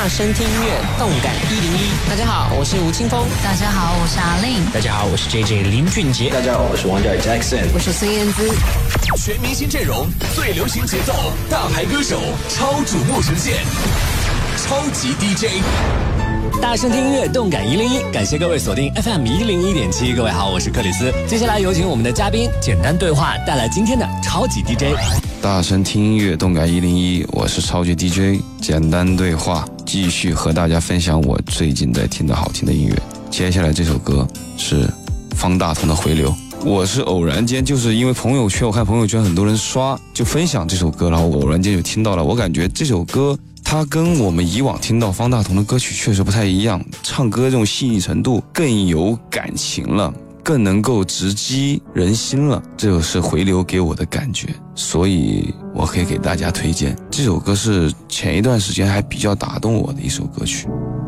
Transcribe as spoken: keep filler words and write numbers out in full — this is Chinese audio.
大声听音乐，动感一零一。大家好，我是吴青峰。 大家好，我是阿令。 大家好，我是 J J 林俊杰。 大家好，我是王嘉尔 Jackson。 我是孙燕姿。 全明星阵容，最流行节奏，大牌歌手，超瞩目呈现，超级 D J。 大声听音乐，动感一零一，感谢各位锁定 F M 一零一点七。各位好，我是克里斯。接下来有请我们的嘉宾简单对话带来今天的超级 D J。 大声听音乐，动感一零一，我是超级 D J 简单对话，继续和大家分享我最近在听的好听的音乐。接下来这首歌是方大同的《回流》。我是偶然间，就是因为朋友圈，我看朋友圈很多人刷就分享这首歌，然后我偶然间就听到了。我感觉这首歌它跟我们以往听到方大同的歌曲确实不太一样，唱歌这种细腻程度更有感情了，更能够直击人心了，这就是回流给我的感觉，所以我可以给大家推荐这首歌，是前一段时间还比较打动我的一首歌曲。